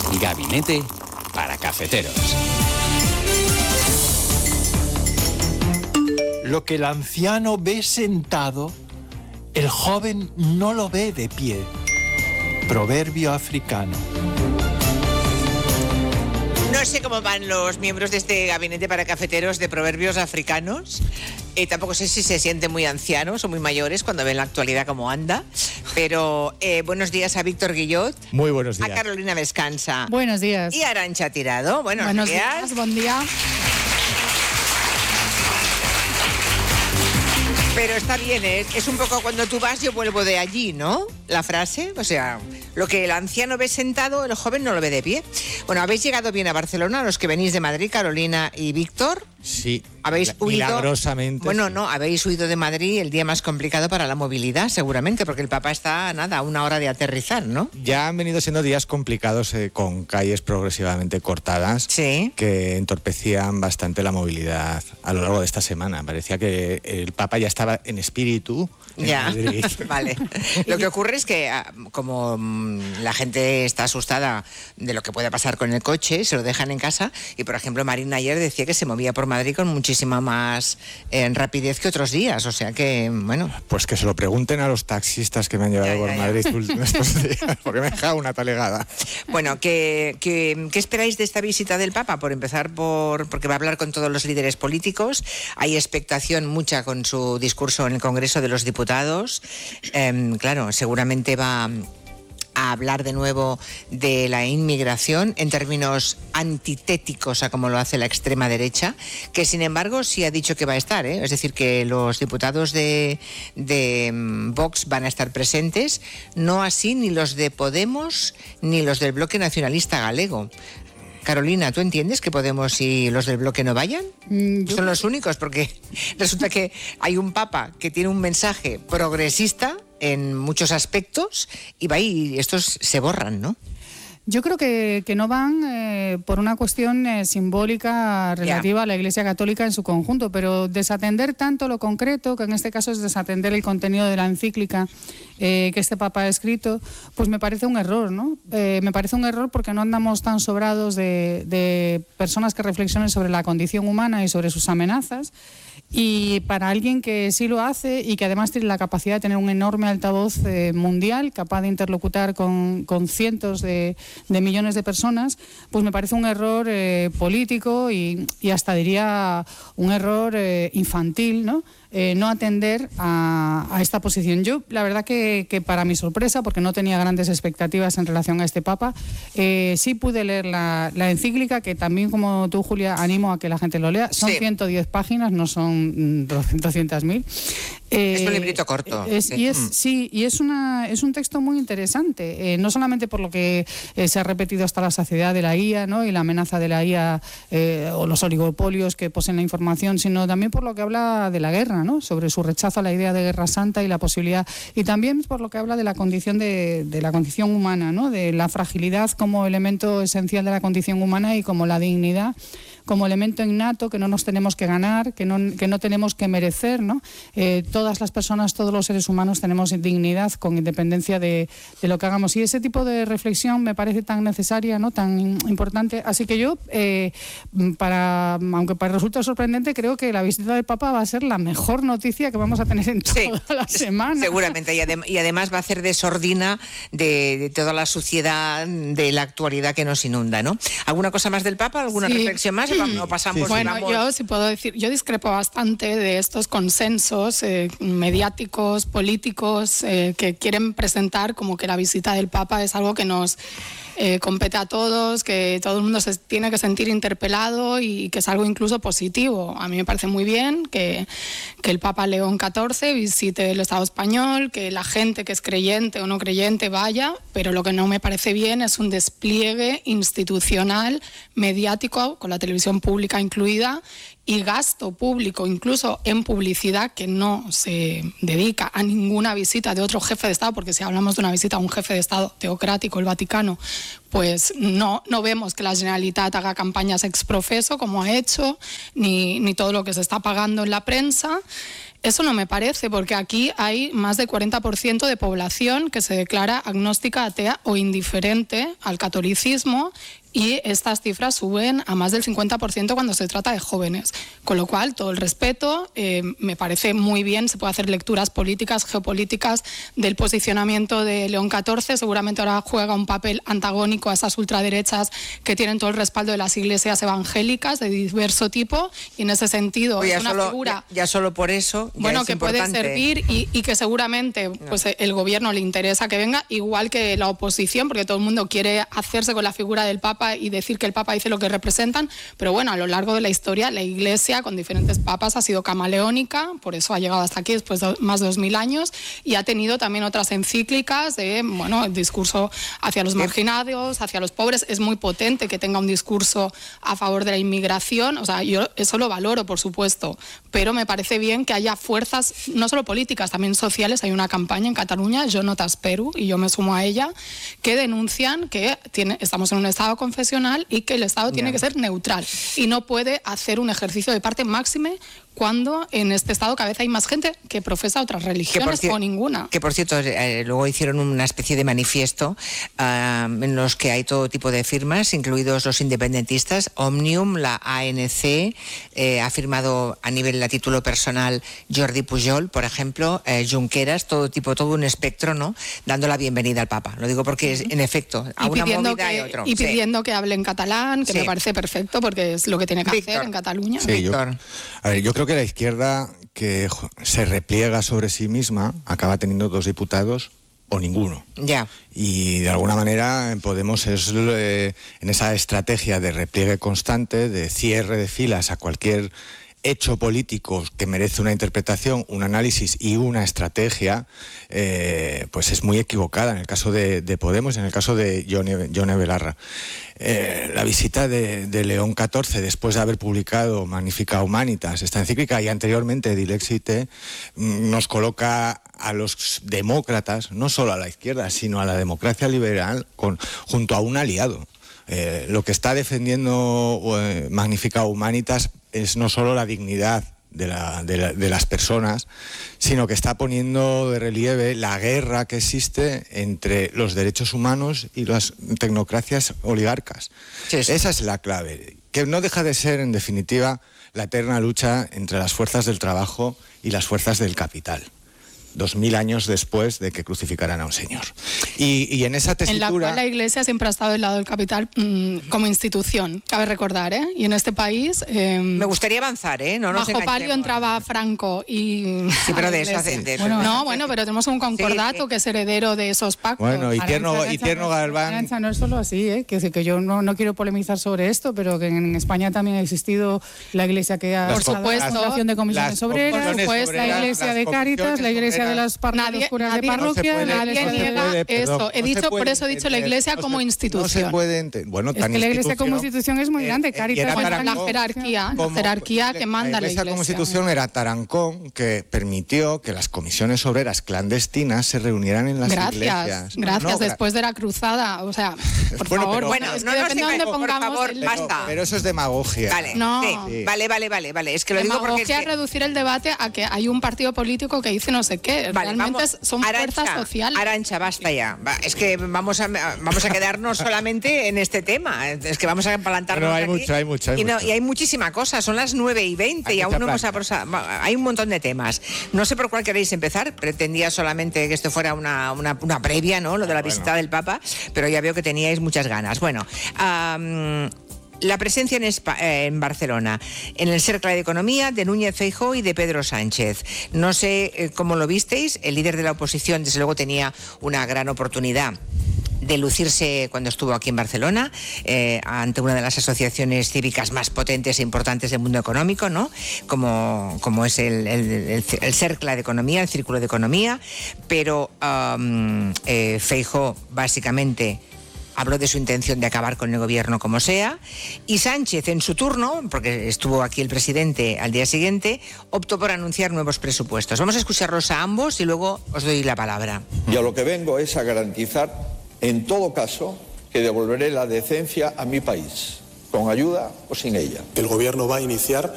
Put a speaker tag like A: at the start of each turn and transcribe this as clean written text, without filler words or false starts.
A: Gabinete para cafeteros.
B: Lo que el anciano ve sentado, el joven no lo ve de pie. Proverbio africano.
C: No sé cómo van los miembros de este gabinete para cafeteros de proverbios africanos. Tampoco sé si se sienten muy ancianos o muy mayores cuando ven la actualidad como anda. Pero buenos días a Víctor Guillot.
D: Muy buenos días.
C: A Carolina Descansa.
E: Buenos días.
C: Y a Arantxa Tirado. Buenos días.
E: Buen día.
C: Pero está bien, es un poco cuando tú vas, yo vuelvo de allí, ¿no? La frase, o sea, lo que el anciano ve sentado, el joven no lo ve de pie. Bueno, ¿habéis llegado bien a Barcelona, los que venís de Madrid, Carolina y Víctor?
D: Sí,
C: ¿Habéis huido?
D: Milagrosamente.
C: Bueno,
D: sí.
C: no, habéis huido de Madrid el día más complicado para la movilidad, seguramente, porque el Papa está, a una hora de aterrizar, ¿no?
D: Ya han venido siendo días complicados con calles progresivamente cortadas,
C: Sí.
D: que entorpecían bastante la movilidad a lo largo de esta semana. Parecía que el Papa ya estaba en espíritu en
C: Ya,
D: Madrid.
C: vale. Lo que ocurre es que como la gente está asustada de lo que puede pasar con el coche, se lo dejan en casa y, por ejemplo, Marina ayer decía que se movía por Madrid con muchísima más rapidez que otros días, o sea que, bueno...
D: Pues que se lo pregunten a los taxistas que me han llevado por Madrid estos días, porque me he dejado una talegada.
C: Bueno, ¿qué esperáis de esta visita del Papa? Por empezar, porque va a hablar con todos los líderes políticos, hay expectación mucha con su discurso en el Congreso de los Diputados, claro, seguramente va a hablar de nuevo de la inmigración en términos antitéticos a como lo hace la extrema derecha, que sin embargo sí ha dicho que va a estar, es decir, que los diputados de Vox van a estar presentes, no así ni los de Podemos ni los del Bloque Nacionalista Galego. Carolina, ¿tú entiendes que Podemos y los del bloque no vayan? Son los únicos, porque resulta que hay un papa que tiene un mensaje progresista en muchos aspectos y va y estos se borran, ¿no?
E: Yo creo que no van por una cuestión simbólica relativa a la Iglesia Católica en su conjunto, pero desatender tanto lo concreto, que en este caso es desatender el contenido de la encíclica que este Papa ha escrito, pues me parece un error, ¿no? Me parece un error porque no andamos tan sobrados de personas que reflexionen sobre la condición humana y sobre sus amenazas. Y para alguien que sí lo hace y que además tiene la capacidad de tener un enorme altavoz mundial, capaz de interlocutar con cientos de millones de personas, pues me parece un error político y hasta diría un error infantil, ¿no? No atender a esta posición. Yo, la verdad que para mi sorpresa, porque no tenía grandes expectativas en relación a este Papa, sí pude leer la encíclica, que también, como tú, Julia, animo a que la gente lo lea. Son 110 páginas, no son 200.000.
C: Es un librito corto.
E: Y es un texto muy interesante, no solamente por lo que se ha repetido hasta la saciedad de la IA, ¿no? Y la amenaza de la IA o los oligopolios que poseen la información, sino también por lo que habla de la guerra, ¿no? Sobre su rechazo a la idea de guerra santa y la posibilidad, y también por lo que habla de la condición de la condición humana, ¿no? De la fragilidad como elemento esencial de la condición humana y como la dignidad como elemento innato que no nos tenemos que ganar, que no tenemos que merecer, ¿no? Todas las personas, todos los seres humanos tenemos dignidad con independencia de lo que hagamos. Y ese tipo de reflexión me parece tan necesaria, ¿no? Tan importante. Así que yo, aunque resulta sorprendente, creo que la visita del Papa va a ser la mejor noticia que vamos a tener en toda la semana.
C: Seguramente. Y además va a hacer de sordina de toda la suciedad de la actualidad que nos inunda, ¿no? ¿Alguna cosa más del Papa? ¿Alguna reflexión más? No pasamos,
F: bueno, yo sí puedo decir, yo discrepo bastante de estos consensos mediáticos, políticos, que quieren presentar como que la visita del Papa es algo que nos compete a todos, que todo el mundo se tiene que sentir interpelado y que es algo incluso positivo. A mí me parece muy bien que el Papa León XIV visite el Estado español, que la gente que es creyente o no creyente vaya, pero lo que no me parece bien es un despliegue institucional, mediático, con la televisión pública incluida, y gasto público, incluso en publicidad, que no se dedica a ninguna visita de otro jefe de Estado, porque si hablamos de una visita a un jefe de Estado teocrático, el Vaticano, pues no vemos que la Generalitat haga campañas ex profeso, como ha hecho, ni todo lo que se está pagando en la prensa. Eso no me parece, porque aquí hay más del 40% de población que se declara agnóstica, atea o indiferente al catolicismo, y estas cifras suben a más del 50% cuando se trata de jóvenes. Con lo cual, todo el respeto, me parece muy bien, se puede hacer lecturas políticas, geopolíticas del posicionamiento de León XIV, seguramente ahora juega un papel antagónico a esas ultraderechas que tienen todo el respaldo de las iglesias evangélicas de diverso tipo, y en ese sentido es una figura...
C: Ya solo por eso
F: bueno,
C: es
F: que
C: importante.
F: puede servir y que seguramente pues el gobierno le interesa que venga, igual que la oposición, porque todo el mundo quiere hacerse con la figura del Papa y decir que el Papa dice lo que representan, pero bueno, a lo largo de la historia la Iglesia con diferentes papas ha sido camaleónica, por eso ha llegado hasta aquí después de más de 2000 años, y ha tenido también otras encíclicas de, bueno, el discurso hacia los marginados, hacia los pobres. Es muy potente que tenga un discurso a favor de la inmigración, o sea, yo eso lo valoro, por supuesto, pero me parece bien que haya fuerzas, no solo políticas, también sociales. Hay una campaña en Cataluña, Jo no t'espero, y yo me sumo a ella, que denuncian que estamos en un estado confesional y que el Estado tiene que ser neutral y no puede hacer un ejercicio de parte máxime cuando en este Estado cada vez hay más gente que profesa otras religiones o ninguna.
C: Que por cierto, luego hicieron una especie de manifiesto en los que hay todo tipo de firmas, incluidos los independentistas. Òmnium, la ANC, ha firmado a nivel a título personal Jordi Pujol, por ejemplo, Junqueras, todo un espectro, ¿no? Dando la bienvenida al Papa. Lo digo porque es, en efecto, a una movida y otro.
F: Y pidiendo que hable en catalán, que me parece perfecto, porque es lo que tiene que hacer en Cataluña.
D: Sí, yo creo que la izquierda que se repliega sobre sí misma acaba teniendo 2 diputados o ninguno.
C: Ya.
D: Y de alguna manera Podemos es en esa estrategia de repliegue constante, de cierre de filas a cualquier hecho político que merece una interpretación, un análisis y una estrategia, pues es muy equivocada en el caso de Podemos y en el caso de Yone Belarra. La visita de León XIV, después de haber publicado Magnificat Humanitas, esta encíclica, y anteriormente Dilexite, nos coloca a los demócratas, no solo a la izquierda, sino a la democracia liberal, junto a un aliado. Lo que está defendiendo Magnificat Humanitas es no solo la dignidad de las personas, sino que está poniendo de relieve la guerra que existe entre los derechos humanos y las tecnocracias oligarcas. Sí. Esa es la clave, que no deja de ser, en definitiva, la eterna lucha entre las fuerzas del trabajo y las fuerzas del capital. 2000 años después de que crucificaran a un señor. Y en esa tesitura...
F: En la cual la Iglesia siempre ha estado del lado del capital como institución, cabe recordar, ¿eh? Y en este país...
C: Me gustaría avanzar, ¿eh? No nos
F: bajo palio entraba Franco y...
C: Sí, pero de eso hace...
F: Bueno, pero tenemos un concordato que es heredero de esos pactos.
D: Bueno, y Tierno Galván...
E: Arantxa, no es solo así, ¿eh? Que yo no quiero polemizar sobre esto, pero que en España también ha existido la Iglesia que ha...
F: Por supuesto.
E: La Asociación de Comisiones Obreras, la Iglesia de Cáritas, la Iglesia de las curas de parroquia,
F: nadie niega eso. Por eso he dicho la Iglesia como institución.
D: No se puede... Bueno,
E: es que la Iglesia como institución es muy grande, Cáritas.
F: La jerarquía que manda la Iglesia.
D: La Iglesia como institución era Tarancón, que permitió que las comisiones obreras clandestinas se reunieran en las iglesias.
F: Gracias, después de la cruzada. O sea, por favor.
C: Bueno,
F: es que depende de dónde pongamos...
C: basta.
D: Pero eso es demagogia.
C: Vale,
F: no.
C: Sí. Vale. Es que lo digo porque...
F: Demagogia es reducir el debate a que hay un partido político que dice no sé qué.
C: Vale,
F: realmente son fuerzas sociales.
C: Arantxa, basta ya. Es que vamos a quedarnos solamente en este tema. Es que vamos a empalantarnos aquí.
D: Hay mucho.
C: Y hay muchísima cosa. Son las 9:20 y aún no hemos aprosado. Hay un montón de temas. No sé por cuál queréis empezar. Pretendía solamente que esto fuera una previa, ¿no? Lo de la visita del Papa, pero ya veo que teníais muchas ganas. Bueno, la presencia en Barcelona, en el Cercle de Economía de Núñez Feijóo y de Pedro Sánchez. No sé cómo lo visteis. El líder de la oposición, desde luego, tenía una gran oportunidad de lucirse cuando estuvo aquí en Barcelona, ante una de las asociaciones cívicas más potentes e importantes del mundo económico, ¿no? Como es el Cercle de Economía, el Círculo de Economía, pero Feijóo básicamente habló de su intención de acabar con el gobierno como sea, y Sánchez, en su turno, porque estuvo aquí el presidente al día siguiente, optó por anunciar nuevos presupuestos. Vamos a escucharlos a ambos y luego os doy la palabra.
G: Y a lo que vengo es a garantizar, en todo caso, que devolveré la decencia a mi país, con ayuda o sin ella.
H: El gobierno va a iniciar